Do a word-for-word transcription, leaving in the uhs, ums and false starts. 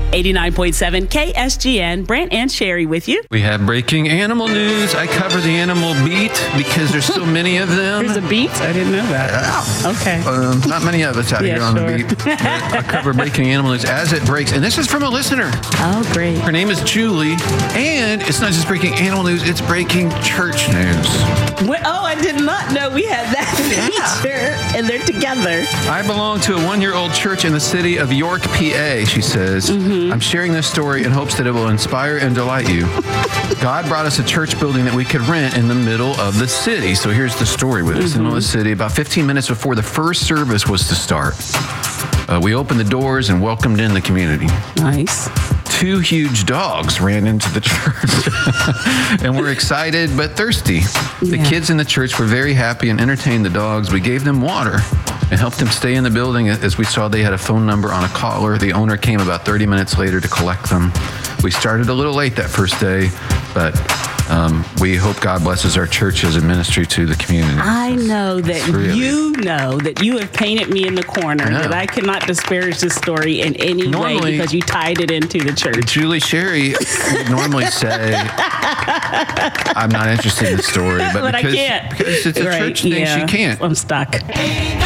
eighty-nine point seven K S G N, Brant and Sherry with you. We have breaking animal news. I cover the animal beat because there's so many of them. There's a beat? I didn't know that. Okay. Um, not many of us out Yeah, here on sure. the beat. But I cover breaking animal news as it breaks. And this is from a listener. Oh, great. Her name is Julie. And it's not just breaking animal news, it's breaking church news. What? Oh, I did not know we had that feature, and they're together. I belong to a one-year-old church in the city of York, P A, she says. Mm-hmm. I'm sharing this story in hopes that it will inspire and delight you. God brought us a church building that we could rent in the middle of the city. So here's the story with us. Mm-hmm. In the middle of the city, about fifteen minutes before the first service was to start, uh, we opened the doors and welcomed in the community. Nice. Two huge dogs ran into the church and we're excited but thirsty. The Yeah. kids in the church were very happy and entertained the dogs. We gave them water and helped them stay in the building as we saw they had a phone number on a collar. The owner came about thirty minutes later to collect them. We started a little late that first day, but um, we hope God blesses our church as a ministry to the community. I know that really- you know that you have painted me in the corner, I know. that I cannot disparage this story in any way Normally- because you tied it into the church. Julie Sherry would normally say, I'm not interested in the story, but, But I because, can't. because it's a Right, church thing, yeah. she can't. I'm stuck.